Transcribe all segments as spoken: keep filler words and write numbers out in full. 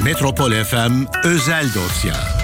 Metropol F M Özel Dosya.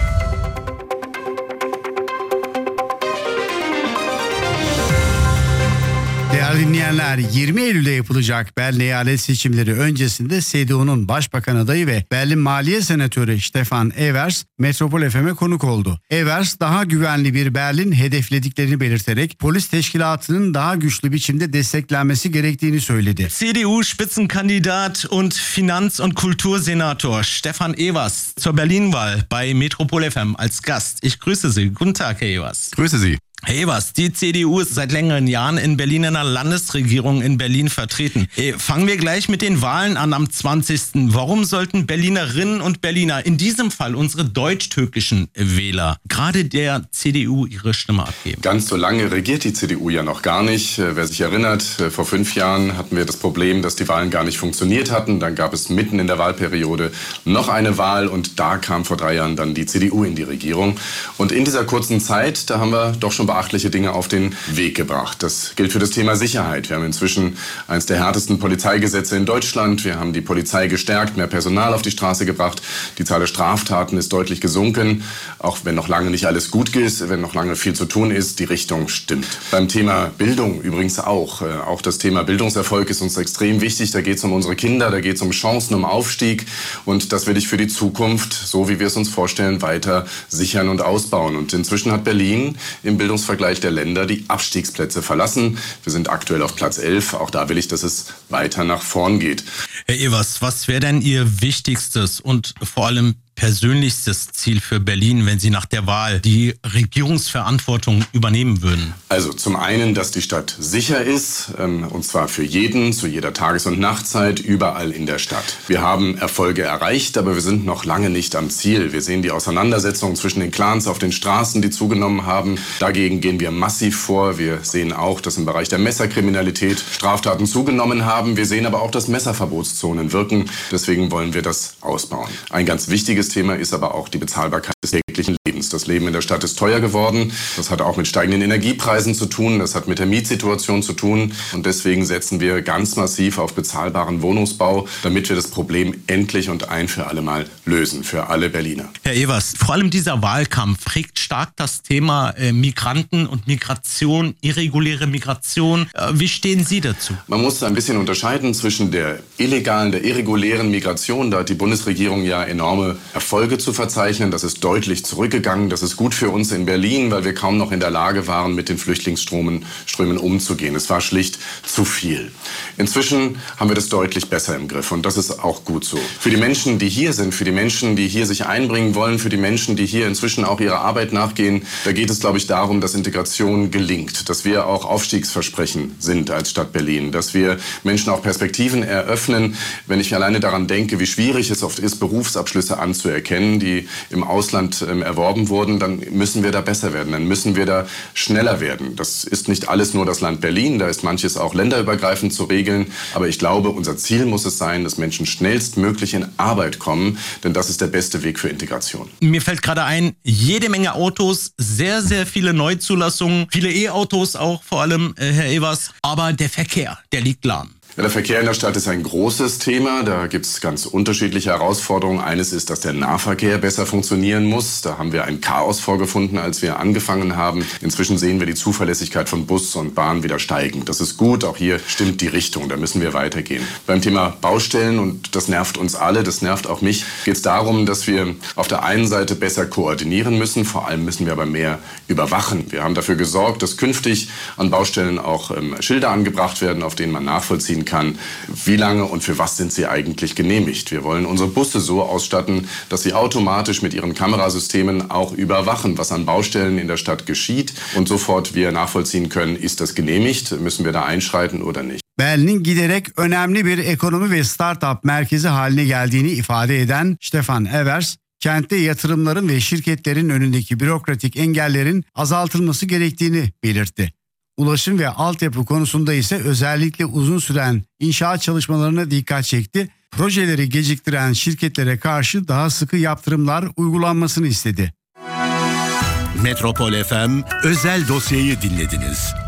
Değerli dinleyenler, yirmi Eylül'de yapılacak Berlin eyalet seçimleri öncesinde C D U'nun başbakan adayı ve Berlin Maliye Senatörü Stefan Evers Metropol F M'e konuk oldu. Evers daha güvenli bir Berlin hedeflediklerini belirterek polis teşkilatının daha güçlü biçimde desteklenmesi gerektiğini söyledi. C D U-Spitzenkandidat und Finanz- und Kultursenator Stefan Evers zur Berlin-Wahl bei Metropol F M als Gast. Ich grüße Sie. Guten Tag, Herr Evers. Grüße Sie. Herr Evers, die C D U ist seit längeren Jahren in Berlin in der Landesregierung in Berlin vertreten. Fangen wir gleich mit den Wahlen an am zwanzigsten Warum sollten Berlinerinnen und Berliner, in diesem Fall unsere deutsch-türkischen Wähler, gerade der C D U ihre Stimme abgeben? Ganz so lange regiert die C D U ja noch gar nicht. Wer sich erinnert, vor fünf Jahren hatten wir das Problem, dass die Wahlen gar nicht funktioniert hatten. Dann gab es mitten in der Wahlperiode noch eine Wahl und da kam vor drei Jahren dann die C D U in die Regierung. Und in dieser kurzen Zeit, da haben wir doch schon beachtliche Dinge auf den Weg gebracht. Das gilt für das Thema Sicherheit. Wir haben inzwischen eines der härtesten Polizeigesetze in Deutschland. Wir haben die Polizei gestärkt, mehr Personal auf die Straße gebracht. Die Zahl der Straftaten ist deutlich gesunken. Auch wenn noch lange nicht alles gut ist, wenn noch lange viel zu tun ist, die Richtung stimmt. Beim Thema Bildung übrigens auch. Auch das Thema Bildungserfolg ist uns extrem wichtig. Da geht es um unsere Kinder, da geht es um Chancen, um Aufstieg. Und das will ich für die Zukunft, so wie wir es uns vorstellen, weiter sichern und ausbauen. Und inzwischen hat Berlin im Bildungsvergleich der Länder die Abstiegsplätze verlassen. Wir sind aktuell auf Platz elf. Auch da will ich, dass es weiter nach vorn geht. Herr Evers, was wäre denn Ihr wichtigstes und vor allem persönlichstes Ziel für Berlin, wenn Sie nach der Wahl die Regierungsverantwortung übernehmen würden? Also zum einen, dass die Stadt sicher ist, und zwar für jeden, zu jeder Tages- und Nachtzeit, überall in der Stadt. Wir haben Erfolge erreicht, aber wir sind noch lange nicht am Ziel. Wir sehen die Auseinandersetzungen zwischen den Clans auf den Straßen, die zugenommen haben. Dagegen gehen wir massiv vor. Wir sehen auch, dass im Bereich der Messerkriminalität Straftaten zugenommen haben. Wir sehen aber auch, dass Messerverbotszonen wirken. Deswegen wollen wir das ausbauen. Ein ganz wichtiges Thema ist aber auch die Bezahlbarkeit des täglichen Lebens. Das Leben in der Stadt ist teuer geworden. Das hat auch mit steigenden Energiepreisen zu tun. Das hat mit der Mietsituation zu tun. Und deswegen setzen wir ganz massiv auf bezahlbaren Wohnungsbau, damit wir das Problem endlich und ein für alle Mal lösen, für alle Berliner. Herr Evers, vor allem dieser Wahlkampf prägt stark das Thema äh, Migranten und Migration, irreguläre Migration. Äh, wie stehen Sie dazu? Man muss ein bisschen unterscheiden zwischen der illegalen, der irregulären Migration. Da hat die Bundesregierung ja enorme Erfolge zu verzeichnen. Das ist deutlich zurückgegangen. Das ist gut für uns in Berlin, weil wir kaum noch in der Lage waren, mit den Flüchtlingsströmen Strömen umzugehen. Es war schlicht zu viel. Inzwischen haben wir das deutlich besser im Griff und das ist auch gut so. Für die Menschen, die hier sind, für die Menschen, die hier sich einbringen wollen, für die Menschen, die hier inzwischen auch ihrer Arbeit nachgehen, da geht es, glaube ich, darum, dass Integration gelingt, dass wir auch Aufstiegsversprechen sind als Stadt Berlin, dass wir Menschen auch Perspektiven eröffnen. Wenn ich alleine daran denke, wie schwierig es oft ist, Berufsabschlüsse anzuerkennen, die im Ausland ähm, erworben wurden, dann müssen wir da besser werden, dann müssen wir da schneller werden. Das ist nicht alles nur das Land Berlin, da ist manches auch länderübergreifend zu regeln, aber ich glaube, unser Ziel muss es sein, dass Menschen schnellstmöglich in Arbeit kommen, denn das ist der beste Weg für Integration. Mir fällt gerade ein, jede Menge Autos, sehr, sehr viele Neuzulassungen, viele E-Autos auch vor allem, äh, Herr Evers, aber der Verkehr, der liegt lahm. Ja, der Verkehr in der Stadt ist ein großes Thema. Da gibt es ganz unterschiedliche Herausforderungen. Eines ist, dass der Nahverkehr besser funktionieren muss. Da haben wir ein Chaos vorgefunden, als wir angefangen haben. Inzwischen sehen wir die Zuverlässigkeit von Bus und Bahn wieder steigen. Das ist gut. Auch hier stimmt die Richtung. Da müssen wir weitergehen. Beim Thema Baustellen, und das nervt uns alle, das nervt auch mich, geht es darum, dass wir auf der einen Seite besser koordinieren müssen. Vor allem müssen wir aber mehr überwachen. Wir haben dafür gesorgt, dass künftig an Baustellen auch ähm, Schilder angebracht werden, auf denen man nachvollziehen kann, wie lange und für was sind sie eigentlich genehmigt. Wir wollen unsere Busse so ausstatten, dass sie automatisch mit ihren Kamerasystemen auch überwachen, was an Baustellen in der Stadt geschieht und sofort wir nachvollziehen können, ist das genehmigt, müssen wir da einschreiten oder nicht. Berlin'in giderek önemli bir ekonomi ve startup merkezi haline geldiğini ifade eden Stefan Evers, kentte yatırımların ve şirketlerin önündeki bürokratik engellerin azaltılması gerektiğini belirtti. Ulaşım ve altyapı konusunda ise özellikle uzun süren inşaat çalışmalarına dikkat çekti. Projeleri geciktiren şirketlere karşı daha sıkı yaptırımlar uygulanmasını istedi. Metropol F M Özel Dosyayı dinlediniz.